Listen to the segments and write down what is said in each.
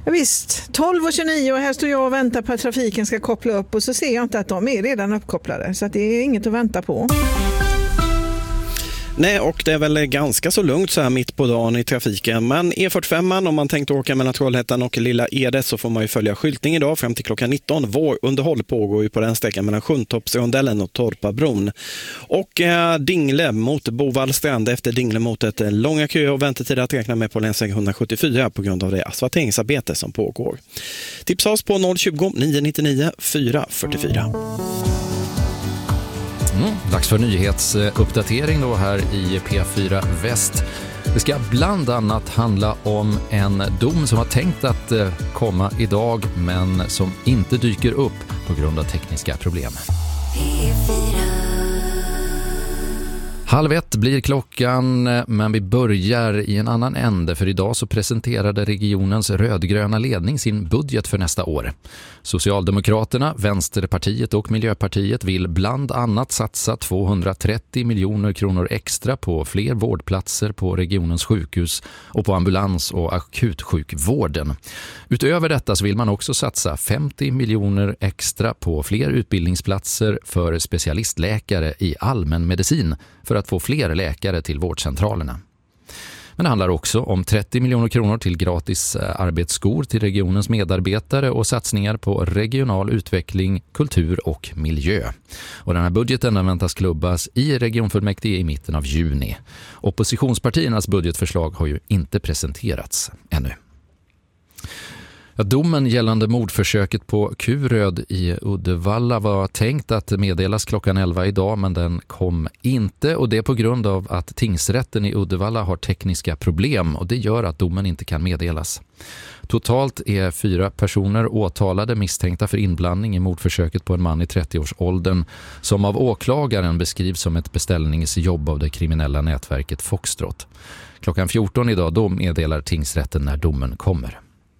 Ja, visst, 12:29 och här står jag och väntar på att trafiken ska koppla upp och så ser jag inte att de är redan uppkopplade, så att det är inget att vänta på. Nej, och det är väl ganska så lugnt så här mitt på dagen i trafiken. Men E45, om man tänkte åka mellan Trollhättan och Lilla Edet, så får man ju följa skyltning idag fram till klockan 19. Vår underhåll pågår ju på den sträckan mellan Sjuntorpsrondellen och Torpabron. Och Dingle mot Bovallstrand, efter Dingle mot ett långa köer och väntetid att räkna med på länsväg 174 på grund av det asfalteringsarbete som pågår. Tipsa oss på 020 999 444. Dags för nyhetsuppdatering då här i P4 Väst. Det ska bland annat handla om en dom som var tänkt att komma idag men som inte dyker upp på grund av tekniska problem. P4. 12:30 blir klockan, men vi börjar i en annan ände, för idag så presenterade regionens rödgröna ledning sin budget för nästa år. Socialdemokraterna, Vänsterpartiet och Miljöpartiet vill bland annat satsa 230 miljoner kronor extra på fler vårdplatser på regionens sjukhus och på ambulans- och akutsjukvården. Utöver detta så vill man också satsa 50 miljoner extra på fler utbildningsplatser för specialistläkare i allmänmedicin för att få fler läkare till vårdcentralerna. Men det handlar också om 30 miljoner kronor till gratis arbetsskor till regionens medarbetare och satsningar på regional utveckling, kultur och miljö. Och den här budgeten väntas klubbas i regionfullmäktige i mitten av juni. Oppositionspartiernas budgetförslag har ju inte presenterats ännu. Ja, domen gällande mordförsöket på Kuröd i Uddevalla var tänkt att meddelas klockan 11 idag, men den kom inte, och det är på grund av att tingsrätten i Uddevalla har tekniska problem, och det gör att domen inte kan meddelas. Totalt är 4 personer åtalade misstänkta för inblandning i mordförsöket på en man i 30-årsåldern som av åklagaren beskrivs som ett beställningsjobb av det kriminella nätverket Foxtrot. Klockan 14 idag då meddelar tingsrätten när domen kommer.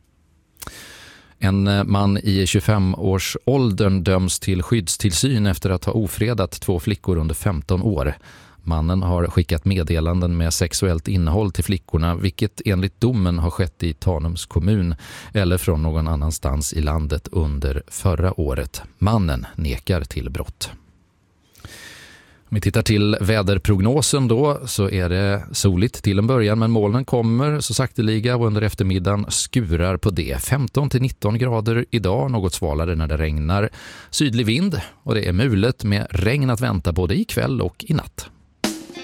En man i 25-årsåldern döms till skyddstillsyn efter att ha ofredat 2 flickor under 15 år. Mannen har skickat meddelanden med sexuellt innehåll till flickorna, vilket enligt domen har skett i Tanums kommun eller från någon annanstans i landet under förra året. Mannen nekar till brott. Om vi tittar till väderprognosen då, så är det soligt till en början, men molnen kommer så sakteliga och under eftermiddagen skurar på det. 15-19 grader idag, något svalare när det regnar. Sydlig vind, och det är mulet med regn att vänta både ikväll och i natt.